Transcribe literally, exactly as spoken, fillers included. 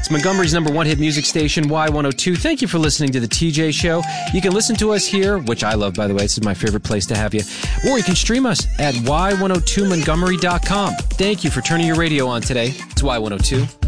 It's Montgomery's number one hit music station, Y one oh two. Thank you for listening to The T J Show. You can listen to us here, which I love, by the way. This is my favorite place to have you. Or you can stream us at y one oh two montgomery dot com. Thank you for turning your radio on today. It's Y one oh two.